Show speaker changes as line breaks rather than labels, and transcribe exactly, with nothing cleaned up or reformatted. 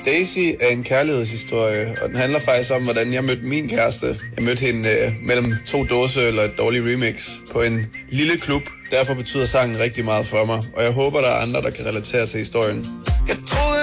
Daisy er en kærlighedshistorie, og den handler faktisk om, hvordan jeg mødte min kæreste. Jeg mødte hende øh, mellem to dåseøl og et dårligt remix på en lille klub. Derfor betyder sangen rigtig meget for mig, og jeg håber, der er andre, der kan relatere til historien. Jeg troede,